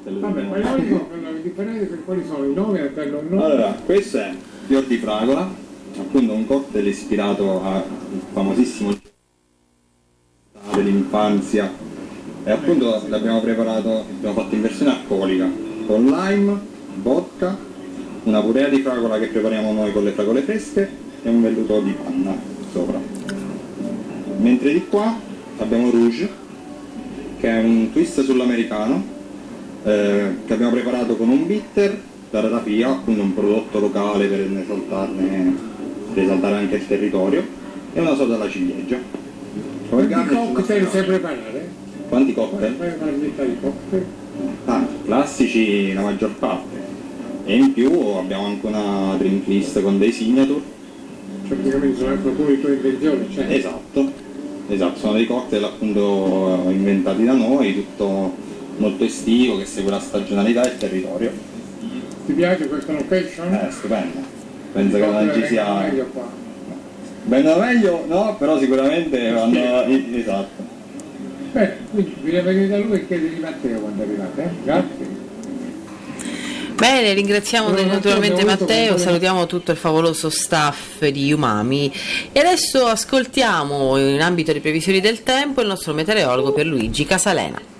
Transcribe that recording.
Vabbè, ma io dico che la differenza per quali sono i nomi per non. Allora, questo è fior di fragola, appunto un cocktail ispirato al famosissimo dell'infanzia, e appunto l'abbiamo fatto in versione alcolica con lime, vodka, una purea di fragola che prepariamo noi con le fragole fresche e un velluto di panna sopra. Mentre di qua abbiamo Rouge, che è un twist sull'americano, che abbiamo preparato con un bitter da ratafia, appunto un prodotto locale per esaltare anche il territorio, e una soda alla ciliegia. Quanti cocktail sai preparare? Quanti cocktail? Fai una lista di cocktail? Classici la maggior parte, e in più abbiamo anche una drink list con dei signature. Cioè praticamente sono anche alcune tue invenzioni, cioè. Esatto, sono dei cocktail appunto inventati da noi, tutto molto estivo, che segue la stagionalità e il territorio. Ti piace questa location? Stupenda. Penso che non ci sia. Meglio qua. Vengono meglio, no? Però sicuramente vanno. Esatto. Beh, quindi bisogna venire da lui e chiedere di Matteo quando arrivate, Grazie. Bene, ringraziamo naturalmente Matteo, salutiamo tutto il favoloso staff di Umami e adesso ascoltiamo, in ambito di previsioni del tempo, il nostro meteorologo Pierluigi Casalena.